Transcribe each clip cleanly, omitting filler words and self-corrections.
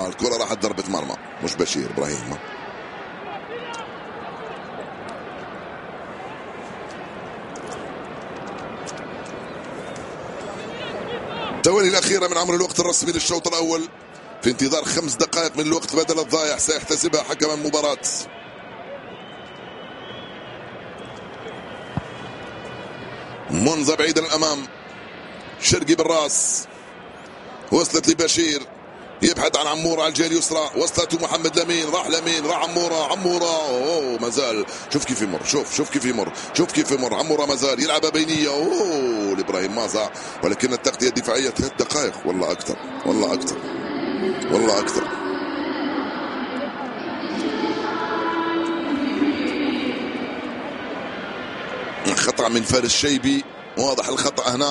الكرة راحت ضربة مرمى، مش بشير إبراهيم. الثواني الأخيرة من عمر الوقت الرسمي للشوط الأول، في انتظار 5 دقائق من الوقت بدل الضائع سيحتسبها حكم المباراة. منذ بعيد الأمام، شرقي بالراس، وصلت لبشير، يبحث عن عمورة على الجهة اليسرى، وصلت محمد لمين، راح لمين، راح عمورة اوه مازال، شوف كيف يمر، شوف كيف يمر عمورة مازال يلعبها بينية اوه لإبراهيم مازا، ولكن التغطية الدفاعية 3 دقائق والله أكثر. خطأ من فارس شيبي، واضح الخطأ هنا.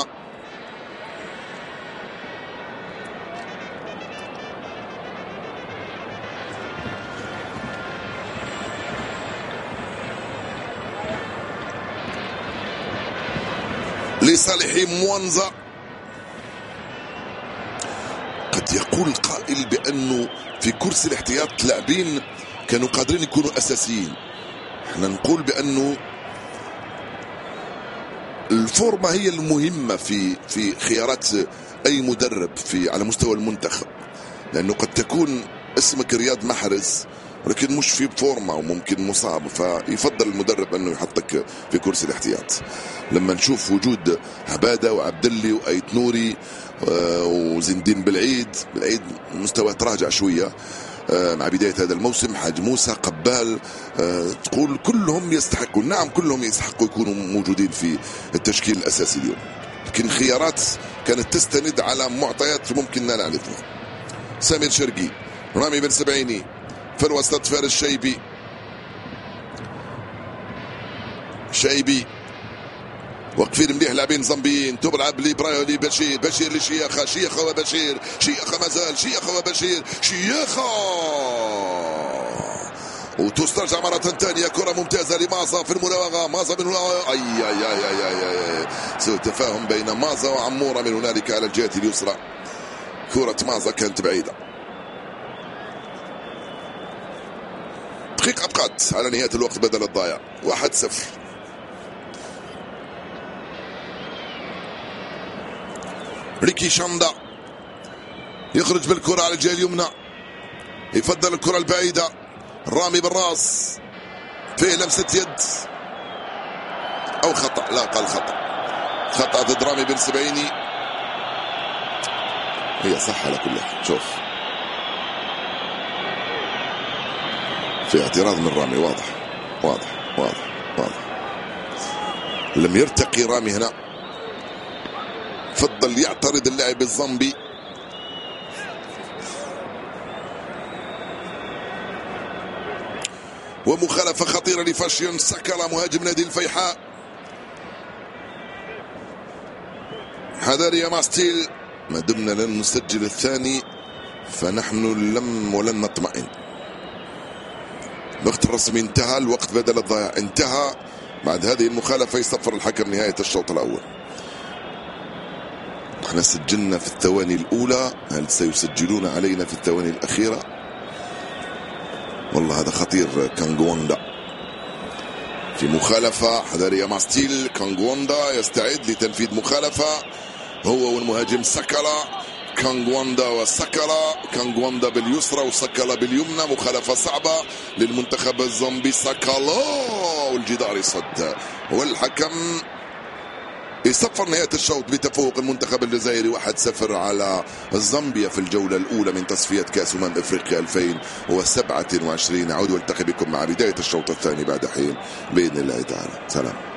لصالح موانزا. قد يقول قائل بأنه في كرسي الاحتياط لاعبين كانوا قادرين يكونوا أساسيين. احنا نقول بأنه الفورمة هي المهمة في خيارات أي مدرب على مستوى المنتخب، لأنه قد تكون اسمك رياض محرز ولكن مش في فورمة وممكن مصاب، فيفضل المدرب أنه يحطك في كرسي الاحتياط. لما نشوف وجود عبادة وعبد الله وأيت نوري وزندين بالعيد مستوى تراجع شوية مع بداية هذا الموسم، حاج موسى قبال، تقول كلهم يستحقوا، نعم كلهم يستحقوا يكونوا موجودين في التشكيل الأساسي اليوم، لكن خيارات كانت تستند على معطيات ممكن لا نعرفها. سمير شرقي، رامي بن سبعيني، في الوسط فارس شيبي وقفين مليح لاعبين زامبيين، تلعب لبشير، بشير لشيخة وبشير، شيخة مازال، شيخة وبشير، شيخة وتسترجع مرة ثانية، كرة ممتازة لمازا في المراوغة، مازا من سوء تفاهم بين مازا وعمورة من هنالك على الجهة اليسرى، كرة مازا كانت بعيدة. دقيقة بقت على نهاية الوقت بدل الضائع، 1-0. ريكي شاندا يخرج بالكرة على الجهة اليمنى، يفضل الكرة البعيدة، رامي بالراس، فيه لمسة يد أو خطأ، لا قال خطأ ضد رامي بن سبعيني، هي صح على كل حال. شوف في اعتراض من رامي، واضح لم يرتقي رامي هنا، فضل يعترض اللاعب الزامبي. ومخالفة خطيرة لفاشيون ساكالا مهاجم نادي الفيحاء. حذاري يا ماستيل، ما دمنا لن نسجل الثاني فنحن ولن نطمئن. الوقت الرسمي انتهى، الوقت بدل الضائع انتهى. بعد هذه المخالفة يصفر الحكم نهاية الشوط الأول. احنا سجلنا في الثواني الأولى، هل سيسجلون علينا في الثواني الأخيرة؟ والله هذا خطير. كانغواندا في مخالفة، حذاري يا ماستيل. كانغواندا يستعد لتنفيذ مخالفة هو والمهاجم ساكالا. كانغواندا وساكالا، كانغواندا باليسرى وساكالا باليمنى، مخالفة صعبة للمنتخب الزامبي. ساكالا والجدار يصد، والحكم يصفر نهاية الشوط بتفوق المنتخب الجزائري 1-0 على زامبيا في الجولة الأولى من تصفية كأس أفريقيا 2027. أعود والتقي بكم مع بداية الشوط الثاني بعد حين بإذن الله تعالى. سلام.